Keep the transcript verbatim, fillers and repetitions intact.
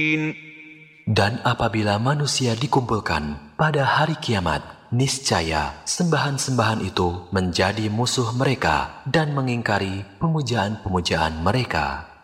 Dan apabila manusia dikumpulkan pada hari kiamat, niscaya sembahan-sembahan itu menjadi musuh mereka dan mengingkari pemujaan-pemujaan mereka.